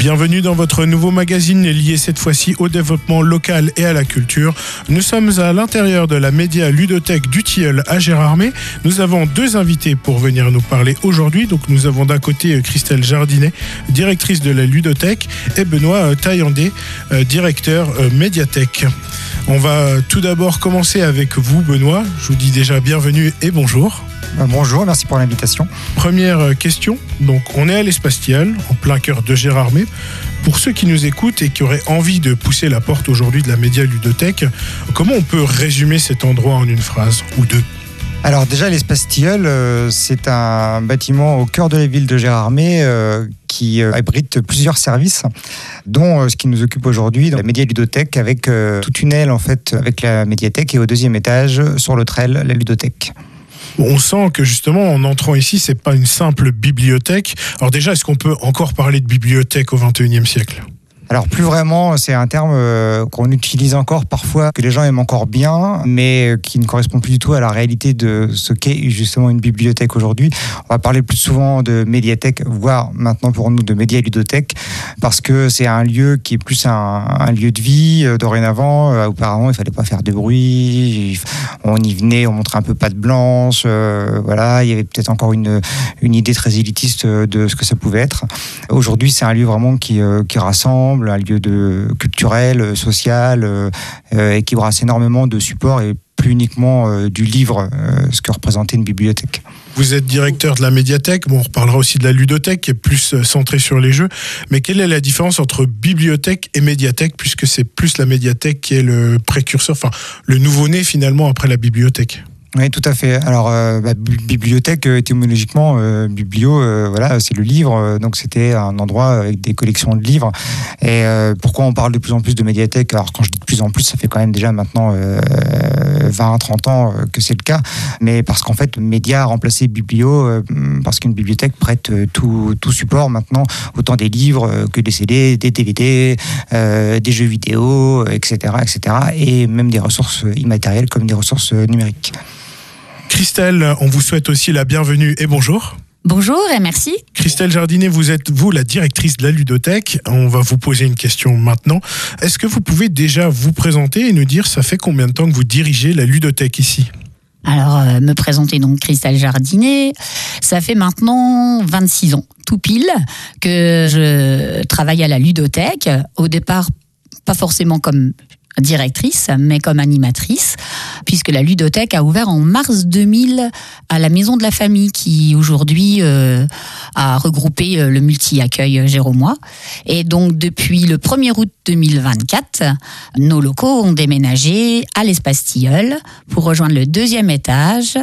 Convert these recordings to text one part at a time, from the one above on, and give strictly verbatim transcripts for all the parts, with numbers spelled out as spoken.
Bienvenue dans votre nouveau magazine lié cette fois-ci au développement local et à la culture. Nous sommes à l'intérieur de la média ludothèque du Tilleul à Gérardmer. Nous avons deux invités pour venir nous parler aujourd'hui. Donc nous avons d'un côté Christelle Jardinet, directrice de la ludothèque, et Benoît Taillandé, directeur médiathèque. On va tout d'abord commencer avec vous, Benoît. Je vous dis déjà bienvenue et bonjour. Bonjour, merci pour l'invitation. Première question, donc on est à l'Espace Tilleul, en plein cœur de Gérardmer. Pour ceux qui nous écoutent et qui auraient envie de pousser la porte aujourd'hui de la média ludothèque, comment on peut résumer cet endroit en une phrase ou deux ? Alors déjà, l'Espace Tilleul, euh, c'est un bâtiment au cœur de la ville de Gérardmer euh, qui euh, abrite plusieurs services, dont euh, ce qui nous occupe aujourd'hui, la média ludothèque, avec euh, toute une aile en fait avec la médiathèque et au deuxième étage, sur l'autre aile, la ludothèque. On sent que justement, en entrant ici, c'est pas une simple bibliothèque. Alors déjà, est-ce qu'on peut encore parler de bibliothèque au vingt et unième siècle ? Alors plus vraiment, c'est un terme euh, qu'on utilise encore parfois, que les gens aiment encore bien, mais qui ne correspond plus du tout à la réalité de ce qu'est justement une bibliothèque aujourd'hui. On va parler plus souvent de médiathèque, voire maintenant pour nous de média ludothèque, parce que c'est un lieu qui est plus un, un lieu de vie euh, dorénavant. Euh, auparavant, il fallait pas faire de bruit, on y venait, on montrait un peu patte blanche, euh, voilà, il y avait peut-être encore une, une idée très élitiste de ce que ça pouvait être. Aujourd'hui, c'est un lieu vraiment qui, euh, qui rassemble, un lieu de culturel, social, euh, et qui brasse énormément de supports et plus uniquement euh, du livre, euh, ce que représentait une bibliothèque. Vous êtes directeur de la médiathèque, bon, on reparlera aussi de la ludothèque qui est plus centrée sur les jeux, mais quelle est la différence entre bibliothèque et médiathèque, puisque c'est plus la médiathèque qui est le précurseur, enfin le nouveau-né finalement après la bibliothèque ? Oui, tout à fait. Alors, euh, bah, bibliothèque, étymologiquement, euh, biblio, euh, voilà, c'est le livre. Euh, donc, c'était un endroit avec des collections de livres. Et euh, pourquoi on parle de plus en plus de médiathèque ? Alors, quand je dis de plus en plus, ça fait quand même déjà maintenant euh, vingt à trente ans que c'est le cas. Mais parce qu'en fait, média a remplacé biblio, euh, parce qu'une bibliothèque prête tout, tout support maintenant, autant des livres que des C D, des D V D, euh, des jeux vidéo, et cetera, et cetera. Et même des ressources immatérielles comme des ressources numériques. Christelle, on vous souhaite aussi la bienvenue et bonjour. Bonjour et merci. Christelle Jardinet, vous êtes, vous, la directrice de la ludothèque. On va vous poser une question maintenant. Est-ce que vous pouvez déjà vous présenter et nous dire, ça fait combien de temps que vous dirigez la ludothèque ici ? Alors, euh, me présenter donc Christelle Jardinet, ça fait maintenant vingt-six ans, tout pile, que je travaille à la ludothèque. Au départ, pas forcément comme directrice, mais comme animatrice, puisque la ludothèque a ouvert en mars deux mille à la Maison de la Famille, qui aujourd'hui euh, a regroupé le multi-accueil géromois. Et donc, depuis le premier août deux mille vingt-quatre, nos locaux ont déménagé à l'Espace Tilleul pour rejoindre le deuxième étage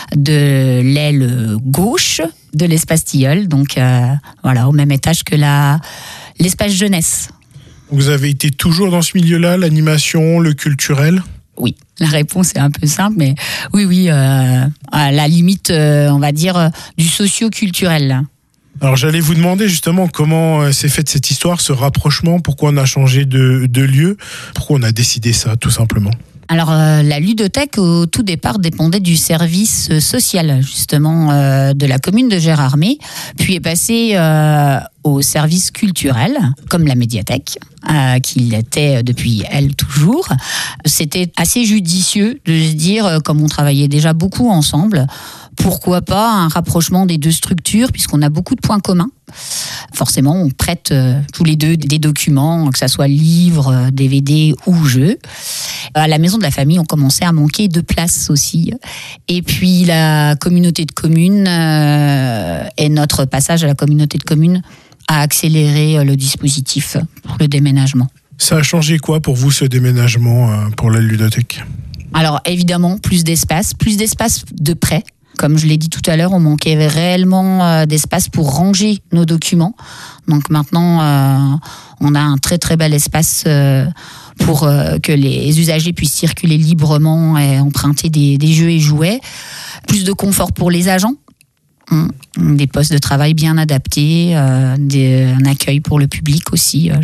de l'aile gauche de l'Espace Tilleul, donc euh, voilà, au même étage que la, l'espace jeunesse. Vous avez été toujours dans ce milieu-là, l'animation, le culturel ? Oui, la réponse est un peu simple, mais oui, oui, euh, à la limite, euh, on va dire, euh, du socio-culturel. Alors j'allais vous demander justement comment s'est faite cette histoire, ce rapprochement, pourquoi on a changé de, de lieu, pourquoi on a décidé ça, tout simplement. Alors, euh, la ludothèque, au tout départ, dépendait du service social, justement, euh, de la commune de Gérardmer, puis est passée euh, au service culturel, comme la médiathèque, euh, qu'il était depuis elle toujours. C'était assez judicieux de se dire, comme on travaillait déjà beaucoup ensemble, pourquoi pas un rapprochement des deux structures, puisqu'on a beaucoup de points communs. Forcément, on prête euh, tous les deux des documents, que ça soit livres, D V D ou jeux. À la Maison de la Famille, on commençait à manquer de place aussi. Et puis, la communauté de communes euh, et notre passage à la communauté de communes a accéléré le dispositif pour le déménagement. Ça a changé quoi pour vous, ce déménagement euh, pour la ludothèque ? Alors, évidemment, plus d'espace, plus d'espace de prêt. Comme je l'ai dit tout à l'heure, on manquait réellement euh, d'espace pour ranger nos documents. Donc maintenant, euh, on a un très très bel espace euh, pour euh, que les usagers puissent circuler librement et emprunter des, des jeux et jouets. Plus de confort pour les agents. Des postes de travail bien adaptés, euh, des, un accueil pour le public aussi.